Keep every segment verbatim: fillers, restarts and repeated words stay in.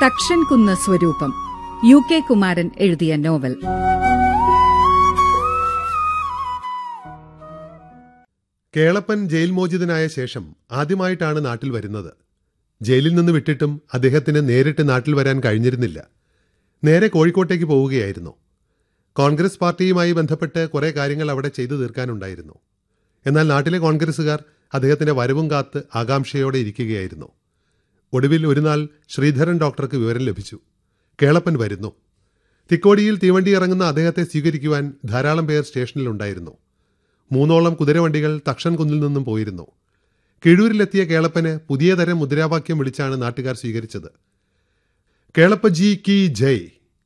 തക്ഷൻകുന്ന് സ്വരൂപം, U K Kumaran എഴുതിയ novel. Kelappan jail മോചിതനായ ശേഷം ആദ്യമായിട്ടാണ് നാട്ടിൽ വരുന്നത്. ജയിലിൽ നിന്ന് വിട്ടിട്ടും അദ്ദേഹത്തിന് നേരിട്ട് നാട്ടിൽ വരാൻ കഴിഞ്ഞിരുന്നില്ല. നേരെ കോഴിക്കോട്ടേക്ക് പോവുകയായിരുന്നു. കോൺഗ്രസ് പാർട്ടിയുമായി ബന്ധപ്പെട്ട് കുറേ കാര്യങ്ങൾ അവിടെ ചെയ്തു തീർക്കാനുണ്ടായിരുന്നു. എന്നാൽ നാട്ടിലെ കോൺഗ്രസുകാർ അദ്ദേഹത്തിന്റെ വരവും കാത്ത് ആകാംക്ഷയോടെ ഇരിക്കുകയായിരുന്നു. ഒടുവിൽ ഒരു നാൾ ശ്രീധരൻ ഡോക്ടർക്ക് വിവരം ലഭിച്ചു. കേളപ്പൻ വരുന്നു. തിക്കോടിയിൽ തീവണ്ടി ഇറങ്ങുന്ന അദ്ദേഹത്തെ സ്വീകരിക്കുവാൻ ധാരാളം പേർ സ്റ്റേഷനിലുണ്ടായിരുന്നു. മൂന്നോളം കുതിരവണ്ടികൾ തക്ഷൻകുന്നിൽ നിന്നും പോയിരുന്നു. കിഴൂരിലെത്തിയ കേളപ്പന് പുതിയ തരം മുദ്രാവാക്യം വിളിച്ചാണ് നാട്ടുകാർ സ്വീകരിച്ചത്. കേളപ്പജി കി ജയ്.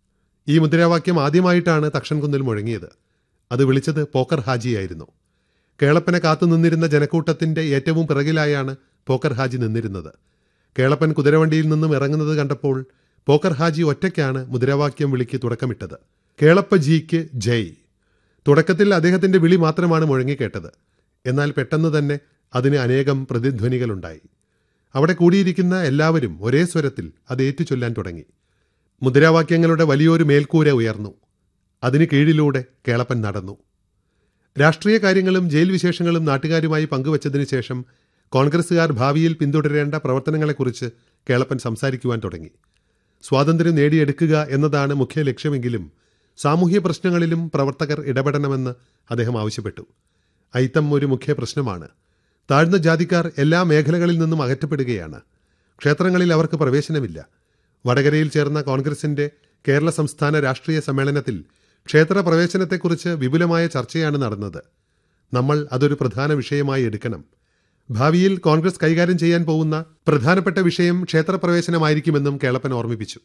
ഈ മുദ്രാവാക്യം ആദ്യമായിട്ടാണ് തക്ഷൻകുന്നിൽ മുഴങ്ങിയത്. അത് വിളിച്ചത് പോക്കർ ഹാജിയായിരുന്നു. കേളപ്പനെ കാത്തുനിന്നിരുന്ന ജനക്കൂട്ടത്തിന്റെ ഏറ്റവും പിറകിലായാണ് പോക്കർ ഹാജി നിന്നിരുന്നത്. കേളപ്പൻ കുതിരവണ്ടിയിൽ നിന്നും ഇറങ്ങുന്നത് കണ്ടപ്പോൾ പോക്കർ ഹാജി ഒറ്റയ്ക്കാണ് മുദ്രാവാക്യം വിളിക്ക് തുടക്കമിട്ടത്. കേളപ്പജിക്ക് ജയ്. തുടക്കത്തിൽ അദ്ദേഹത്തിന്റെ വിളി മാത്രമാണ് മുഴങ്ങിക്കേട്ടത്. എന്നാൽ പെട്ടെന്ന് തന്നെ അതിന് അനേകം പ്രതിധ്വനികളുണ്ടായി. അവിടെ കൂടിയിരിക്കുന്ന എല്ലാവരും ഒരേ സ്വരത്തിൽ അത് ഏറ്റുചൊല്ലാൻ തുടങ്ങി. മുദ്രാവാക്യങ്ങളുടെ വലിയൊരു മേൽക്കൂര ഉയർന്നു. അതിന് കീഴിലൂടെ കേളപ്പൻ നടന്നു. രാഷ്ട്രീയ കാര്യങ്ങളും ജയിൽ വിശേഷങ്ങളും നാട്ടുകാരുമായി പങ്കുവച്ചതിന് ശേഷം കോൺഗ്രസുകാർ ഭാവിയിൽ പിന്തുടരേണ്ട പ്രവർത്തനങ്ങളെക്കുറിച്ച് കേളപ്പൻ സംസാരിക്കുവാൻ തുടങ്ങി. സ്വാതന്ത്ര്യം നേടിയെടുക്കുക എന്നതാണ് മുഖ്യ ലക്ഷ്യമെങ്കിലും സാമൂഹ്യ പ്രശ്നങ്ങളിലും പ്രവർത്തകർ ഇടപെടണമെന്ന് അദ്ദേഹം ആവശ്യപ്പെട്ടു. അയിത്തം ഒരു മുഖ്യ പ്രശ്നമാണ്. താഴ്ന്ന ജാതിക്കാർ എല്ലാ മേഖലകളിൽ നിന്നും അകറ്റപ്പെടുകയാണ്. ക്ഷേത്രങ്ങളിൽ അവർക്ക് പ്രവേശനമില്ല. വടകരയിൽ ചേർന്ന കോൺഗ്രസിന്റെ കേരള സംസ്ഥാന രാഷ്ട്രീയ സമ്മേളനത്തിൽ ക്ഷേത്ര പ്രവേശനത്തെക്കുറിച്ച് വിപുലമായ ചർച്ചയാണ് നടന്നത്. നമ്മൾ അതൊരു പ്രധാന വിഷയമായി എടുക്കണം. ഭാവിയിൽ കോൺഗ്രസ് കൈകാര്യം ചെയ്യാൻ പോകുന്ന പ്രധാനപ്പെട്ട വിഷയം ക്ഷേത്രപ്രവേശനമായിരിക്കുമെന്നും കേളപ്പൻ ഓർമ്മിപ്പിച്ചു.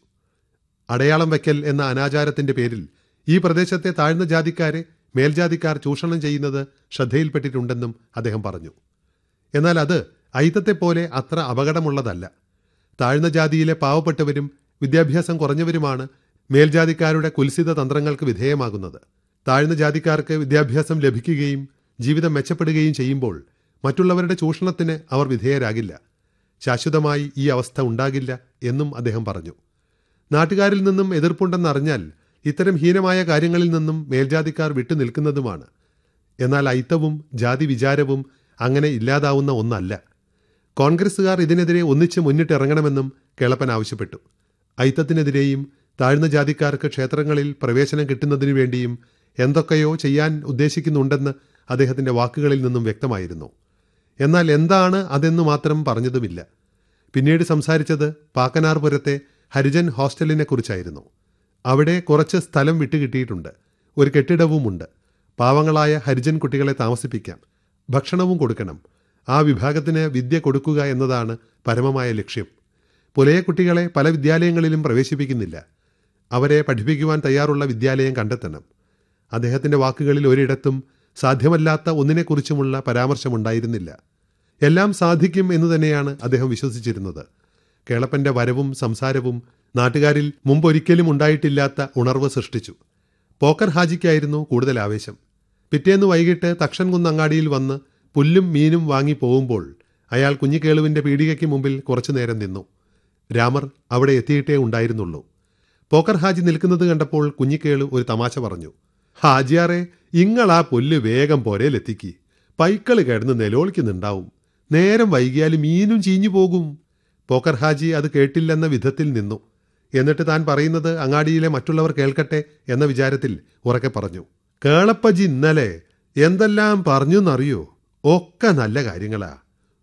അടയാളം വയ്ക്കൽ എന്ന അനാചാരത്തിന്റെ പേരിൽ ഈ പ്രദേശത്തെ താഴ്ന്ന ജാതിക്കാരെ മേൽജാതിക്കാർ ചൂഷണം ചെയ്യുന്നത് ശ്രദ്ധയിൽപ്പെട്ടിട്ടുണ്ടെന്നും അദ്ദേഹം പറഞ്ഞു. എന്നാൽ അത് അയിത്തത്തെപ്പോലെ അത്ര അപകടമുള്ളതല്ല. താഴ്ന്ന ജാതിയിലെ പാവപ്പെട്ടവരും വിദ്യാഭ്യാസം കുറഞ്ഞവരുമാണ് മേൽജാതിക്കാരുടെ കുൽസിത തന്ത്രങ്ങൾക്ക് വിധേയമാകുന്നത്. താഴ്ന്ന ജാതിക്കാർക്ക് വിദ്യാഭ്യാസം ലഭിക്കുകയും ജീവിതം മെച്ചപ്പെടുകയും ചെയ്യുമ്പോൾ മറ്റുള്ളവരുടെ ചൂഷണത്തിന് അവർ വിധേയരാകില്ല. ശാശ്വതമായി ഈ അവസ്ഥ ഉണ്ടാകില്ല എന്നും അദ്ദേഹം പറഞ്ഞു. നാട്ടുകാരിൽ നിന്നും എതിർപ്പുണ്ടെന്നറിഞ്ഞാൽ ഇത്തരം ഹീനമായ കാര്യങ്ങളിൽ നിന്നും മേൽജാതിക്കാർ വിട്ടുനിൽക്കുന്നതുമാണ്. എന്നാൽ അയിത്തവും ജാതി വിചാരവും അങ്ങനെ ഇല്ലാതാവുന്ന ഒന്നല്ല. കോൺഗ്രസുകാർ ഇതിനെതിരെ ഒന്നിച്ച് മുന്നിട്ടിറങ്ങണമെന്നും കേളപ്പൻ ആവശ്യപ്പെട്ടു. അയിത്തത്തിനെതിരെയും താഴ്ന്ന ജാതിക്കാർക്ക് ക്ഷേത്രങ്ങളിൽ പ്രവേശനം കിട്ടുന്നതിനു വേണ്ടിയും എന്തൊക്കെയോ ചെയ്യാൻ ഉദ്ദേശിക്കുന്നുണ്ടെന്ന് അദ്ദേഹത്തിന്റെ വാക്കുകളിൽ നിന്നും വ്യക്തമായിരുന്നു. എന്നാൽ എന്താണ് അതെന്നു മാത്രം പറഞ്ഞതുമില്ല. പിന്നീട് സംസാരിച്ചത് പാക്കനാർപുരത്തെ ഹരിജൻ ഹോസ്റ്റലിനെ കുറിച്ചായിരുന്നു. അവിടെ കുറച്ച് സ്ഥലം വിട്ടുകിട്ടിയിട്ടുണ്ട്. ഒരു കെട്ടിടവുമുണ്ട്. പാവങ്ങളായ ഹരിജൻ കുട്ടികളെ താമസിപ്പിക്കാം. ഭക്ഷണവും കൊടുക്കണം. ആ വിഭാഗത്തിന് വിദ്യ കൊടുക്കുക എന്നതാണ് പരമമായ ലക്ഷ്യം. പുലയ കുട്ടികളെ പല വിദ്യാലയങ്ങളിലും പ്രവേശിപ്പിക്കുന്നില്ല. അവരെ പഠിപ്പിക്കുവാൻ തയ്യാറുള്ള വിദ്യാലയം കണ്ടെത്തണം. അദ്ദേഹത്തിന്റെ വാക്കുകളിൽ ഒരിടത്തും സാധ്യമല്ലാത്ത ഒന്നിനെക്കുറിച്ചുമുള്ള പരാമർശമുണ്ടായിരുന്നില്ല. എല്ലാം സാധിക്കും എന്നു തന്നെയാണ് അദ്ദേഹം വിശ്വസിച്ചിരുന്നത്. കേളപ്പന്റെ വരവും സംസാരവും നാട്ടുകാരിൽ മുമ്പൊരിക്കലും ഉണ്ടായിട്ടില്ലാത്ത ഉണർവ് സൃഷ്ടിച്ചു. പോക്കർ ഹാജിക്കായിരുന്നു കൂടുതൽ ആവേശം. പിറ്റേന്ന് വൈകിട്ട് തക്ഷൻകുന്നങ്ങാടിയിൽ വന്ന് പുല്ലും മീനും വാങ്ങി പോകുമ്പോൾ അയാൾ കുഞ്ഞിക്കേളുവിന്റെ പീടികയ്ക്ക് മുമ്പിൽ കുറച്ചു നേരം നിന്നു. രാമർ അവിടെ എത്തിയിട്ടേ ഉണ്ടായിരുന്നുള്ളൂ. പോക്കർ ഹാജി നിൽക്കുന്നത് കണ്ടപ്പോൾ കുഞ്ഞിക്കേളു ഒരു തമാശ പറഞ്ഞു. ഹാജിയാറെ, ഇങ്ങളാ പുല്ല് വേഗം പോരേലെത്തിക്ക്. പൈക്കള് കിടന്ന് നിലോളിക്കുന്നുണ്ടാവും. നേരം വൈകിയാൽ മീനും ചീഞ്ഞു പോകും. പോക്കർ ഹാജി അത് കേട്ടില്ലെന്ന വിധത്തിൽ നിന്നു. എന്നിട്ട് താൻ പറയുന്നത് അങ്ങാടിയിലെ മറ്റുള്ളവർ കേൾക്കട്ടെ എന്ന വിചാരത്തിൽ ഉറക്കെ പറഞ്ഞു. കേളപ്പജി ഇന്നലെ എന്തെല്ലാം പറഞ്ഞുന്നറിയോ? ഒക്കെ നല്ല കാര്യങ്ങളാ.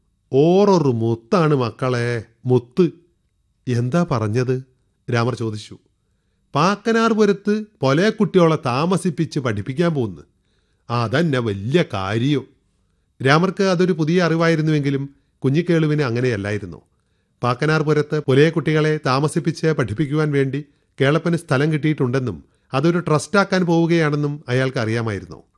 ഓറൊരു മുത്താണ് മക്കളെ, മുത്ത്. എന്താ പറഞ്ഞത്? രാമർ ചോദിച്ചു. പാക്കനാർപുരത്ത് പൊലയ കുട്ടിയോളെ താമസിപ്പിച്ച് പഠിപ്പിക്കാൻ പോകുന്നു. അതന്നെ വലിയ കാര്യം. രാമർക്ക് അതൊരു പുതിയ അറിവായിരുന്നുവെങ്കിലും കുഞ്ഞിക്കേളുവിന് അങ്ങനെയല്ലായിരുന്നു. പാക്കനാർപുരത്ത് പുലയ കുട്ടികളെ താമസിപ്പിച്ച് പഠിപ്പിക്കുവാൻ വേണ്ടി കേളപ്പന് സ്ഥലം കിട്ടിയിട്ടുണ്ടെന്നും അതൊരു ട്രസ്റ്റാക്കാൻ പോവുകയാണെന്നും അയാൾക്ക് അറിയാമായിരുന്നു.